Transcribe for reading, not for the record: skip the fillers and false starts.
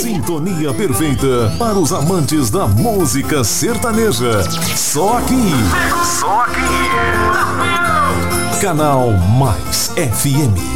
Sintonia perfeita para os amantes da música sertaneja. Só aqui. Canal Mais FM.